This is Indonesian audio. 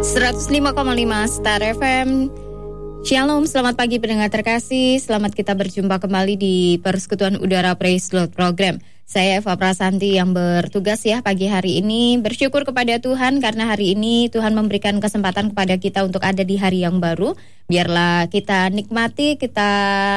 105,5 Star FM. Shalom, selamat pagi pendengar terkasih. Selamat kita berjumpa kembali di Persekutuan Udara Praise Lord Program. Saya Eva Prasanti yang bertugas ya pagi hari ini. Bersyukur kepada Tuhan karena hari ini Tuhan memberikan kesempatan kepada kita untuk ada di hari yang baru. Biarlah kita nikmati, kita